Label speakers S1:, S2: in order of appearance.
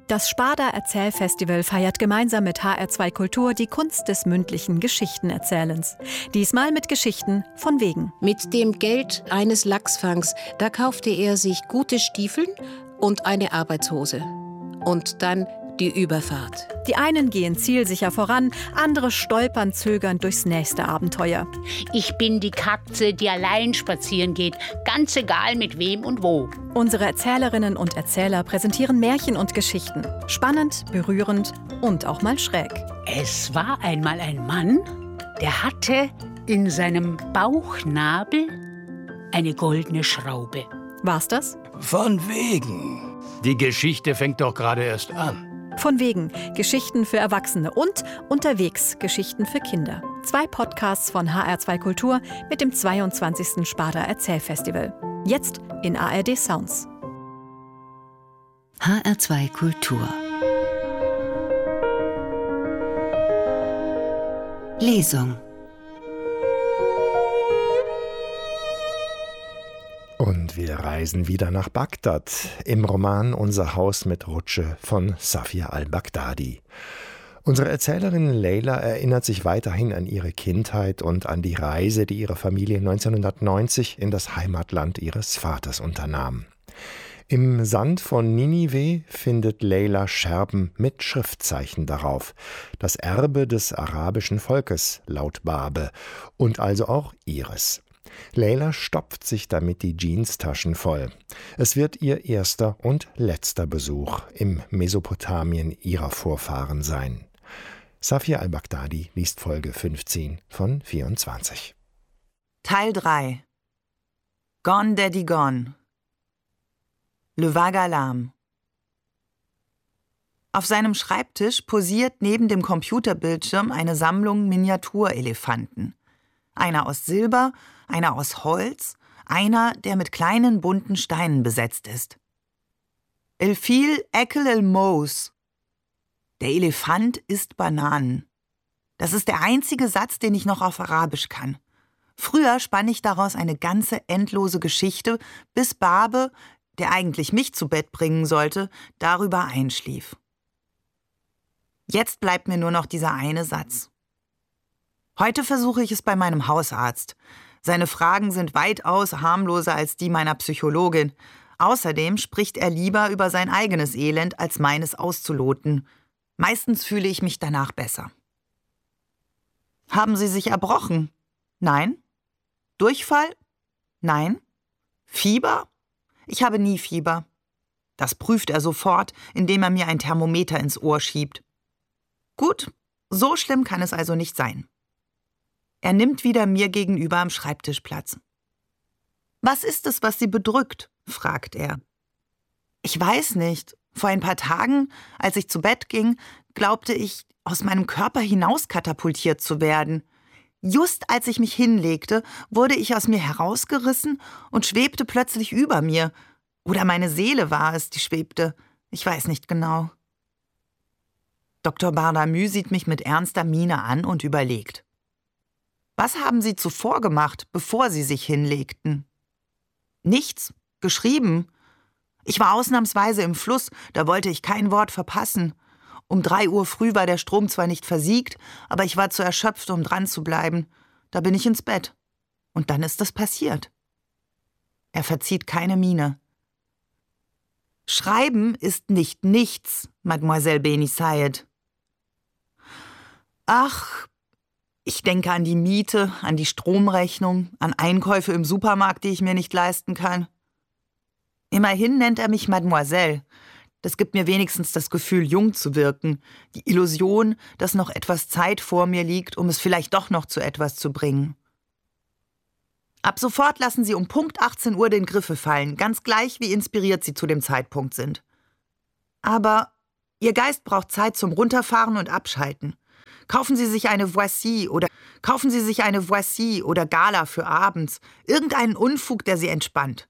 S1: Das Sparda Erzählfestival feiert gemeinsam mit HR2 Kultur die Kunst des mündlichen Geschichtenerzählens. Diesmal mit Geschichten von wegen.
S2: Mit dem Geld eines Lachsfangs, da kaufte er sich gute Stiefeln und eine Arbeitshose. Und dann die Überfahrt.
S1: Die einen gehen zielsicher voran, andere stolpern zögernd durchs nächste Abenteuer.
S3: Ich bin die Katze, die allein spazieren geht, ganz egal mit wem und wo.
S1: Unsere Erzählerinnen und Erzähler präsentieren Märchen und Geschichten. Spannend, berührend und auch mal schräg.
S3: Es war einmal ein Mann, der hatte in seinem Bauchnabel eine goldene Schraube.
S1: War's das?
S4: Von wegen. Die Geschichte fängt doch gerade erst an.
S1: Von wegen. Geschichten für Erwachsene und unterwegs Geschichten für Kinder. 2 Podcasts von HR2 Kultur mit dem 22. Sparda Erzählfestival. Jetzt in ARD Sounds.
S5: HR2 Kultur. Lesung.
S6: Und wir reisen wieder nach Bagdad im Roman Unser Haus mit Rutsche von Safia al-Baghdadi. Unsere Erzählerin Leila erinnert sich weiterhin an ihre Kindheit und an die Reise, die ihre Familie 1990 in das Heimatland ihres Vaters unternahm. Im Sand von Ninive findet Leila Scherben mit Schriftzeichen darauf. Das Erbe des arabischen Volkes, laut Barbe, und also auch ihres. Leila stopft sich damit die Jeanstaschen voll. Es wird ihr erster und letzter Besuch im Mesopotamien ihrer Vorfahren sein. Safia al-Baghdadi liest Folge 15 von 24.
S7: Teil 3. Gone Daddy Gone. Le Vague Alarme. Auf seinem Schreibtisch posiert neben dem Computerbildschirm eine Sammlung Miniaturelefanten. Einer aus Silber, einer aus Holz, einer, der mit kleinen bunten Steinen besetzt ist. El fil ekel el mous. Der Elefant isst Bananen. Das ist der einzige Satz, den ich noch auf Arabisch kann. Früher spann ich daraus eine ganze endlose Geschichte, bis Barbe, der eigentlich mich zu Bett bringen sollte, darüber einschlief. Jetzt bleibt mir nur noch dieser eine Satz. Heute versuche ich es bei meinem Hausarzt. Seine Fragen sind weitaus harmloser als die meiner Psychologin. Außerdem spricht er lieber über sein eigenes Elend, als meines auszuloten. Meistens fühle ich mich danach besser. Haben Sie sich erbrochen? Nein. Durchfall? Nein. Fieber? Ich habe nie Fieber. Das prüft er sofort, indem er mir ein Thermometer ins Ohr schiebt. Gut, so schlimm kann es also nicht sein. Er nimmt wieder mir gegenüber am Schreibtisch Platz. »Was ist es, was Sie bedrückt?« fragt er. »Ich weiß nicht. Vor ein paar Tagen, als ich zu Bett ging, glaubte ich, aus meinem Körper hinauskatapultiert zu werden. Just als ich mich hinlegte, wurde ich aus mir herausgerissen und schwebte plötzlich über mir. Oder meine Seele war es, die schwebte. Ich weiß nicht genau.« Dr. Bardamü sieht mich mit ernster Miene an und überlegt. »Was haben Sie zuvor gemacht, bevor Sie sich hinlegten?« »Nichts. Geschrieben. Ich war ausnahmsweise im Fluss, da wollte ich kein Wort verpassen. Um 3 Uhr früh war der Strom zwar nicht versiegt, aber ich war zu erschöpft, um dran zu bleiben. Da bin ich ins Bett. Und dann ist das passiert.« Er verzieht keine Miene. »Schreiben ist nicht nichts, Mademoiselle Beni Sayed.« »Ach, ich denke an die Miete, an die Stromrechnung, an Einkäufe im Supermarkt, die ich mir nicht leisten kann. Immerhin nennt er mich Mademoiselle. Das gibt mir wenigstens das Gefühl, jung zu wirken, die Illusion, dass noch etwas Zeit vor mir liegt, um es vielleicht doch noch zu etwas zu bringen. Ab sofort lassen Sie um Punkt 18 Uhr den Griffel fallen, ganz gleich, wie inspiriert Sie zu dem Zeitpunkt sind. Aber Ihr Geist braucht Zeit zum Runterfahren und Abschalten. Kaufen Sie sich eine Voici oder Gala für abends, irgendeinen Unfug, der Sie entspannt.